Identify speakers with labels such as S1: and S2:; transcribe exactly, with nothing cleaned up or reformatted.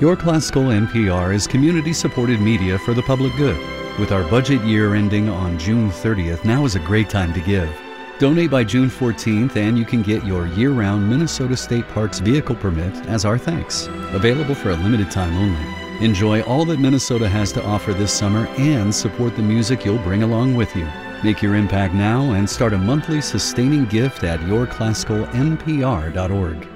S1: Your Classical N P R is community-supported media for the public good. With our budget year ending on June thirtieth, now is a great time to give. Donate by June fourteenth and you can get your year-round Minnesota State Parks vehicle permit as our thanks. Available for a limited time only. Enjoy all that Minnesota has to offer this summer and support the music you'll bring along with you. Make your impact now and start a monthly sustaining gift at your classical n p r dot org.